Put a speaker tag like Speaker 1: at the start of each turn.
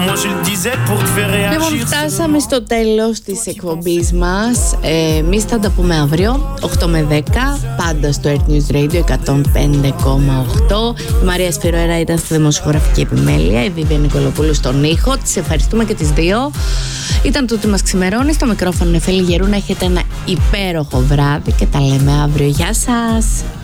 Speaker 1: Λοιπόν, φτάσαμε στο τέλος της εκπομπής μας. Εμείς θα τα πούμε αύριο 8 με 10, πάντα στο Earth News Radio 105,8. Η Μαρία Σπυροέρα ήταν στη δημοσιογραφική επιμέλεια, η Βίβια Νικολοπούλου στον ήχο. Τις ευχαριστούμε και τις δύο. Ήταν τούτη μας ξημερώνει. Στο μικρόφωνο Νεφέλη Γερού. Να έχετε ένα υπέροχο βράδυ και τα λέμε αύριο. Γεια σας.